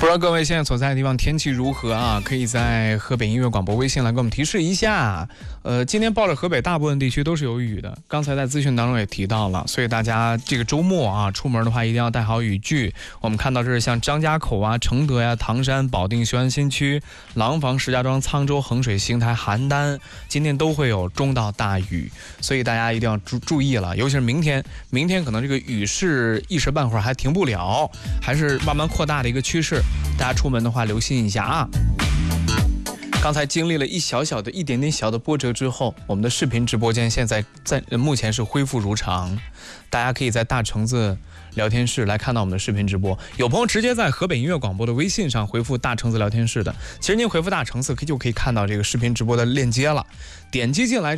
不知道各位现在所在的地方天气如何啊？可以在河北音乐广播微信来给我们提示一下。今天报了河北大部分地区都是有雨的，刚才在资讯当中也提到了，所以大家这个周末啊出门的话一定要带好雨具。我们看到这是像张家口啊、承德呀、唐山、保定、雄安新区、廊坊、石家庄、沧州、衡水、邢台、邯郸，今天都会有中到大雨，所以大家一定要注意了，尤其是明天可能这个雨势一时半会儿还停不了，还是慢慢扩大的一个趋势。大家出门的话留心一下啊。刚才经历了一点点小的波折之后，我们的视频直播间现在目前是恢复如常，大家可以在大橙子聊天室来看到我们的视频直播。有朋友直接在河北音乐广播的微信上回复大橙子聊天室的，其实您回复大橙子就可以看到这个视频直播的链接了，点击进来